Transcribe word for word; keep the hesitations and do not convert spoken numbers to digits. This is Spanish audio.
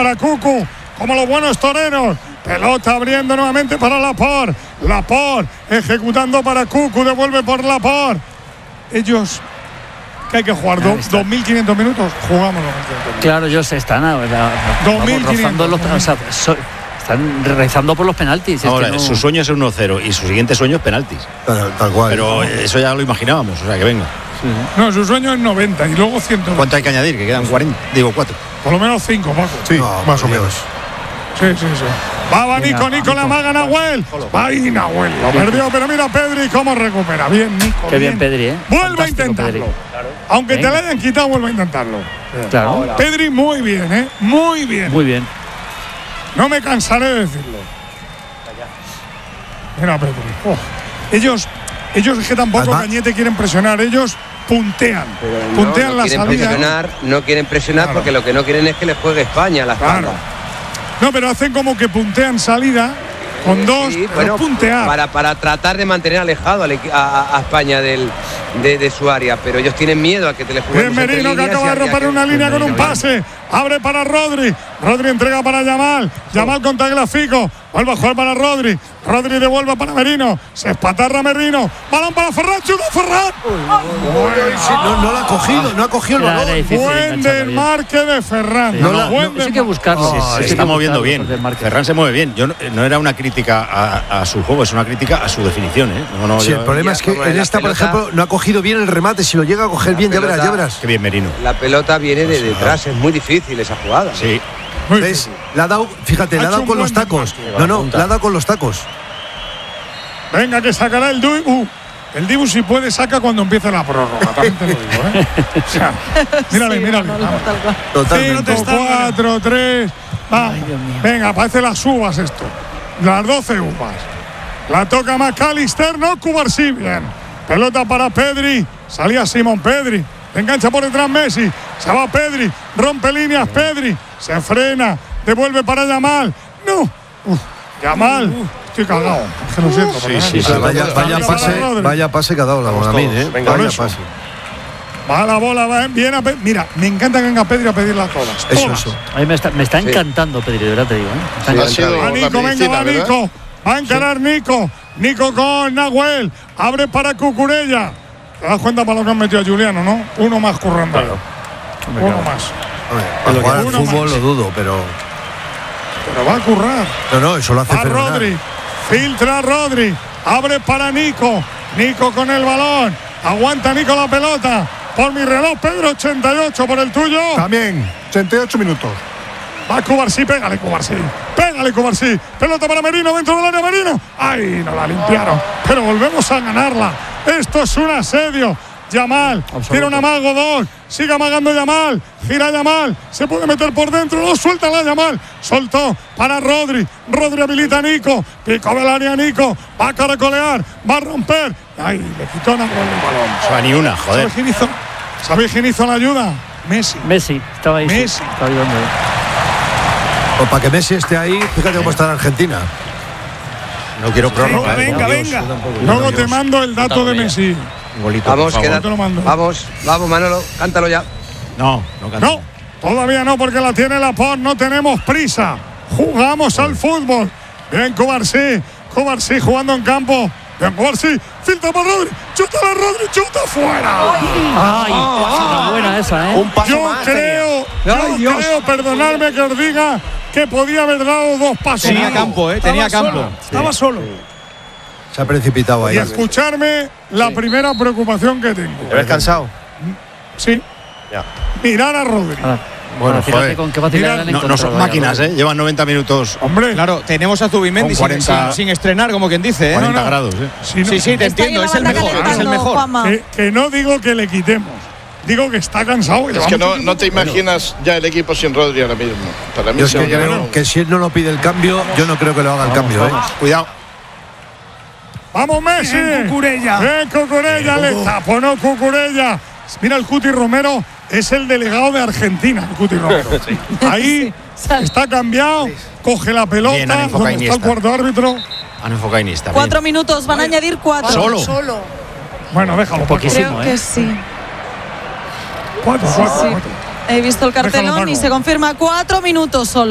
para Cucu, como los buenos toreros. Pelota abriendo nuevamente para Laporte. Laporte ejecutando para Cucu, devuelve por Laporte. Ellos, que hay que jugar do, dos mil quinientos minutos, jugamos dos mil quinientos minutos. Claro, ellos están dos mil quinientos los, o sea, so, están rezando por los penaltis. Ahora, es que no... su sueño es un uno cero y su siguiente sueño es penaltis. Tal, tal cual. Pero eso ya lo imaginábamos, o sea, que venga. Sí, sí. No, su sueño es noventa y luego ciento. ¿Cuánto hay que añadir? Que quedan cuarenta, digo cuatro. Por lo menos cinco, Paco. Sí, no, más o menos. Sí, sí, sí. Va, va Nico, Nico, la maga Nahuel. Va ahí Nahuel. Lo perdió, pero mira Pedri cómo recupera. Bien, Nico. Qué bien, bien Pedri, ¿eh? Vuelve Fantástico, a intentarlo. Pedri. Aunque Venga. te la hayan quitado, vuelve a intentarlo. Claro. Pedri muy bien, ¿eh? Muy bien. Muy bien. No me cansaré de decirlo. Mira Pedri. Oh. Ellos, ellos es que tampoco Además, Cañete quieren presionar. Ellos puntean. Pero no, puntean no la quieren salida. presionar, no quieren presionar Claro. porque lo que no quieren es que les juegue España a la espalda. Claro. No, pero hacen como que puntean salida con dos, Sí, pero bueno, puntear. para, para tratar de mantener alejado al equi- a, a España del, de, de su área, pero ellos tienen miedo a que te le jueguen. Bien Merino, que acaba de romper una línea con un pase. Abre para Rodri. Rodri entrega para Yamal. Yamal con Tagliafico. Vuelve a jugar para Rodri. Rodri devuelve para Merino. Se espatarra Merino. Balón para Ferran. Chuta Ferran. Sí, no, no lo ha cogido, no ha cogido el Era- balón. era difícil Buen engancharlo bien. desmarque de Ferran. Sí. No la- Buen Eso hay que desmarque. buscarlo. Sí, Eso se hay está que moviendo buscarlo, bien. los desmarques. Ferran se mueve bien. Yo no, no era una crítica a, a su juego, es una crítica a su definición, ¿eh? No, no, Sí, yo- el problema Ya, es que como en la esta, por pelota- ejemplo, no ha cogido bien el remate. Si lo llega a coger La bien, ya verás, pelota- ya verás. Qué bien Merino. La pelota viene de detrás, es muy difícil esa jugada. Sí. Muy ¿Ves? bien. Le ha dado, fíjate, Ha le ha hecho dado un con buen los tacos. desmarque. No, no, le ha dado con los tacos. Venga, que sacará el Dibu. El Dibu, si puede, saca cuando empiece la prórroga. También te lo digo, ¿eh? O sea, mírale, Sí, mírale. no, no, tal cual. Totalmente. cinco, cuatro, tres. Va. Venga, parece las uvas esto. Las doce uvas. La toca McAllister, no Cubarsí. Bien. Pelota para Pedri. Salía Simón Pedri. Engancha por detrás Messi. Se va Pedri. Rompe líneas Pedri. Se frena. Devuelve para Yamal. No. Uf, Yamal. Estoy cagado. Es que lo siento. Sí, perdón. sí, sí. Vaya, vaya Mira, pase, para Rodri. vaya pase que ha dado la Bonamín, ¿eh? Venga, Vaya eso. pase. Va la bola, va bien a Pe- Mira, me encanta que venga Pedri a pedirlas todas. Eso, todas. eso. A mí me está, me está Sí. encantando Pedri, de verdad te digo. ¿eh? Me está Ha encantando. sido Va la Nico, venga, medicina, va ¿verdad? Nico. Va a encarar Nico. Nico con Nahuel. Abre para Cucurella. Te das cuenta para lo que han metido a Juliano, ¿no? Uno más currando. Hombre, Uno claro. más. Hombre, para jugar al Uno fútbol más. lo dudo, pero. Pero va a currar. No, no, eso lo hace Va fenomenal. Rodri. Filtra Rodri. Abre para Nico. Nico con el balón. Aguanta Nico la pelota. Por mi reloj, Pedro, ochenta y ocho por el tuyo. También, ochenta y ocho minutos. Va Cubarsí, pégale Cubarsí. Pégale Cubarsí. Pelota para Merino dentro del área Merino. ¡Ay! No la limpiaron. Pero volvemos a ganarla. Esto es un asedio. Yamal. Tiene un amago, dos. Sigue amagando Yamal. Gira Yamal. Se puede meter por dentro. No suelta la Yamal. Soltó para Rodri. Rodri habilita a Nico. Pico del área Nico. Va a caracolear. Va a romper. ¡Ay! Le quitó una el balón. O sea, ni una, joder. ¿Sabéis quién hizo? ¿Sabéis quién hizo la ayuda? Messi. Messi, estaba ahí. sí, Messi. estaba ayudando. Pues para que Messi esté ahí, fíjate cómo está en Argentina. No quiero prórroga. ¿eh? Venga, Por Dios. venga. Luego te mando el dato de Messi. Un golito, Vamos, por favor. queda, te lo mando. vamos, vamos, Manolo, cántalo ya. No, no canta. No, todavía no, porque la tiene Laporte. No tenemos prisa. Jugamos al fútbol. Bien, Cubarsí. Cubarsí jugando en campo. Bien, Cubarsí. Filtra para Rodri. Chuta a Rodri. Chuta fuera. ¡Ay! Buena esa, ¿eh? Un paso Yo más. creo, yo creo, perdonadme que os diga, que podía haber dado dos pasos. Tenía más. campo, ¿eh? Tenía Estaba campo. solo, Estaba solo. Se ha precipitado ahí. Y escucharme la primera preocupación que tengo. ¿Te ves cansado? Sí. Ya. Mirar a Rodri. Ahora, Bueno, ahora, fíjate joder. con qué facilidad Mira, han No, no encontrado son ahí a máquinas, Rodri. ¿eh? Llevan noventa minutos, Hombre, Claro, tenemos a Zubimendi Con sin, cuarenta sin- sin estrenar, como quien dice, ¿eh? cuarenta no. grados, ¿eh? si no, Sí, sí, te Está ahí entiendo, en es la el banda mejor, es el calentando, mejor. Juanma. que, que no digo que le quitemos. Digo que está cansado. Es que no, no te imaginas ya el equipo sin Rodri ahora mismo. Para mí Yo es se que va a creo ganar. que si él no lo pide el cambio, yo no creo que lo haga el cambio, ¿eh? Cuidado. ¡Vamos, Messi! Bien, Cucurella. ¡Bien, Cucurella! Le taponó Cucurella. Mira, el Cuti Romero es el delegado de Argentina, el Cuti Romero. Ahí Sal. está cambiado, coge la pelota, Bien, han enfocado donde está el Iniesta. cuarto árbitro. Han enfocado a Iniesta. Cuatro minutos, van a añadir cuatro. Solo. Solo. Bueno, déjalo, Paco. Poquísimo. Creo ¿eh? que sí. Cuatro, cuatro, Sí. cuatro. He visto el Déjalo, cartelón Paco. y se confirma cuatro minutos solo.